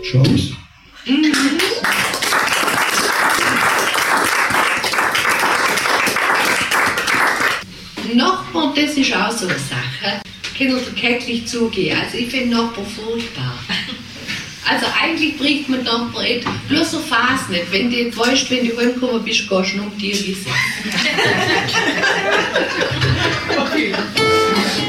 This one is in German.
Chance. Nachbarn, das ist auch so eine Sache. Ich kann dir kecklich zugehen. Also ich finde Nachbarn furchtbar. Also eigentlich bringt man Nachbarn nicht. Bloß so Phase nicht. Wenn du weißt, wenn du heimgekommen bist, gehst du noch um die wissen. Okay,